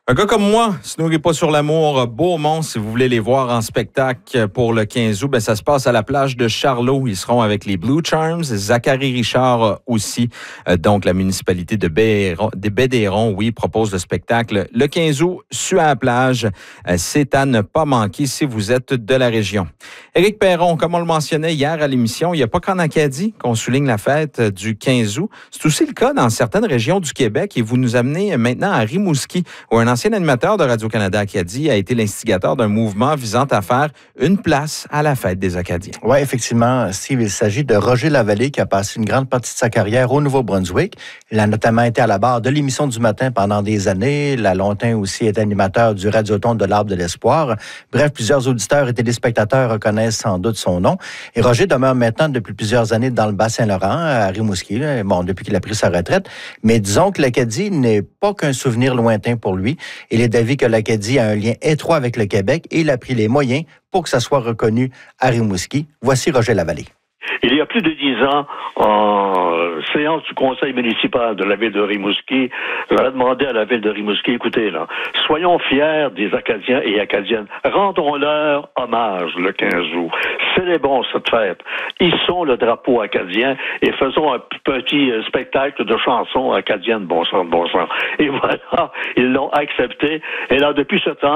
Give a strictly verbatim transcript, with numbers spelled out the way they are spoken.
Un gars comme moi, se nourrit pas sur l'amour. Beaumont, si vous voulez les voir en spectacle pour le quinze août, ben ça se passe à la plage de Charlot. Ils seront avec les Blue Charms, Zachary Richard aussi. Euh, donc, la municipalité de Bédéron, des Bédérons, oui, propose le spectacle le quinze août, sur la plage. Euh, c'est à ne pas manquer si vous êtes de la région. Éric Perron, comme on le mentionnait hier à l'émission, il n'y a pas qu'en Acadie qu'on souligne la fête du quinze août. C'est aussi le cas dans certaines régions du Québec et vous nous amenez maintenant à Rimouski, où un ancien animateur de Radio-Canada Acadie a été l'instigateur d'un mouvement visant à faire une place à la fête des Acadiens. Oui, effectivement, Steve, il s'agit de Roger Lavallée qui a passé une grande partie de sa carrière au Nouveau-Brunswick. Il a notamment été à la barre de l'émission du matin pendant des années. Il a longtemps aussi été animateur du Radioton de l'Arbre de l'Espoir. Bref, plusieurs auditeurs et téléspectateurs reconnaissent sans doute son nom. Et Roger demeure maintenant depuis plusieurs années dans le Bas-Saint-Laurent, à Rimouski, là. Bon, depuis qu'il a pris sa retraite. Mais disons que l'Acadie n'est pas qu'un souvenir lointain pour lui. Il est d'avis que l'Acadie a un lien étroit avec le Québec et il a pris les moyens pour que ça soit reconnu à Rimouski. Voici Roger Lavallée. Il y a plus de dix ans, en séance du conseil municipal de la ville de Rimouski, j'avais demandé à la ville de Rimouski, écoutez, là, soyons fiers des Acadiens et Acadiennes. Rendons-leur hommage le quinze août. Célébrons cette fête. Hissons le drapeau acadien et faisons un petit spectacle de chansons acadiennes, bon sang, bon sang. Et voilà, ils l'ont accepté. Et là, depuis ce temps,